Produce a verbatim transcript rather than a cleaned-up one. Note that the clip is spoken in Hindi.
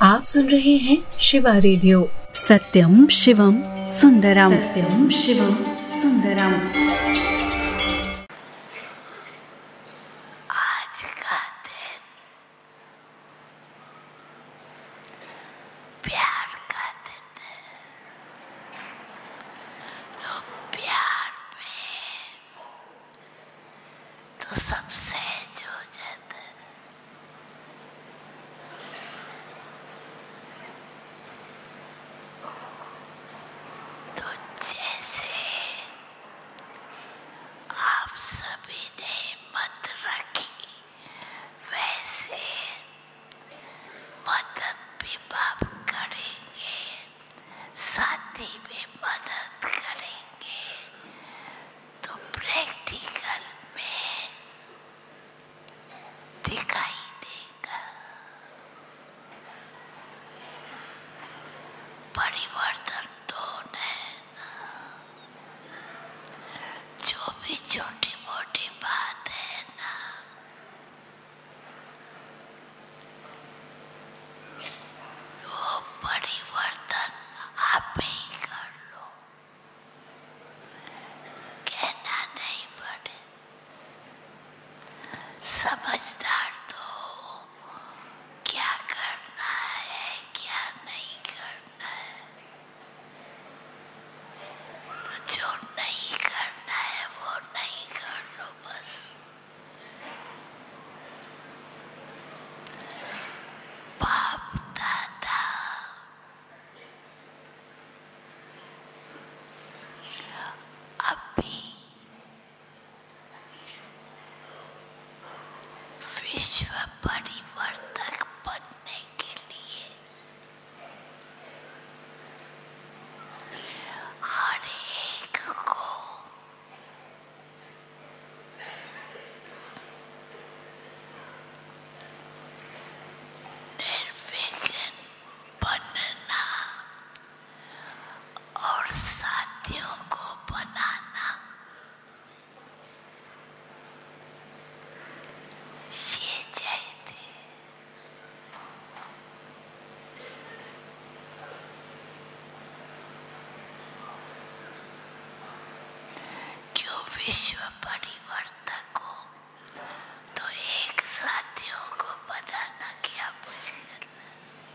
आप सुन रहे हैं शिवा रेडियो। सत्यम शिवम सुंदरम, सत्यम शिवम सुंदरम। आज का दिन प्यार का दिन है। तो प्यार में तो सब सहज हो जाता है। तो जैसे आप सभी ने हिम्मत रखी, वैसे मदद भी बाप करेंगे, साथी भी मदद करेंगे। तो प्रैक्टिकल में दिखाई देगा। परिवर्तन तो है ना। जो भी छोटी मोटी बात है ना, वो परिवर्तन आप ही कर लो, कहना नहीं पड़े। समझदार तो क्या करना है क्या नहीं करना है। तो जो नहीं करना है वो नहीं कर लो बस। बाप दादा अभी विश्व परिवर्तक बनने के लिए हर एक को निर्विघ्न बनना और साथियों को बनाना, ये चाहिए। क्यों विश्व परिवर्तक हो तो एक साथियों को बनाना क्या मुश्किल।